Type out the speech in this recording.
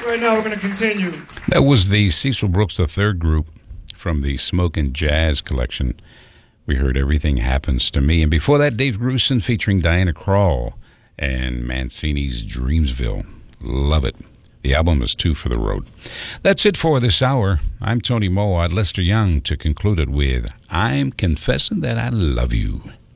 Right now, we're going to continue. That was the Cecil Brooks III group from the Smoke and Jazz collection. We heard Everything Happens to Me. And before that, Dave Grusin featuring Diana Krall and Mancini's Dreamsville. Love it. The album is Two for the Road. That's it for this hour. I'm Tony Mowatt, Lester Young, to conclude it with I'm Confessing That I Love You.